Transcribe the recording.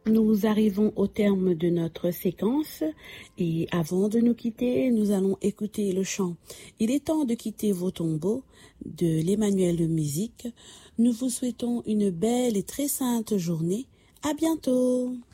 Nous arrivons au terme de notre séquence et avant de nous quitter, nous allons écouter le chant « Il est temps de quitter vos tombeaux » de l'Emmanuel de Musique. Nous vous souhaitons une belle et très sainte journée. À bientôt.